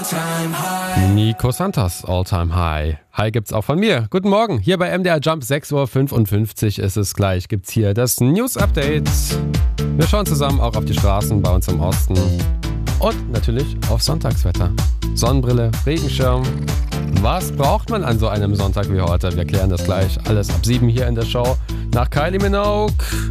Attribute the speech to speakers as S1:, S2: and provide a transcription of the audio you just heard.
S1: Nico Santos, All-Time High. Hi gibt's auch von mir. Guten Morgen, hier bei MDR Jump, 6.55 Uhr ist es gleich. Gibt's hier das News-Update. Wir schauen zusammen auch auf die Straßen bei uns im Osten. Und natürlich auf Sonntagswetter. Sonnenbrille, Regenschirm. Was braucht man an so einem Sonntag wie heute? Wir klären das gleich alles ab 7 hier in der Show. Nach Kylie Minogue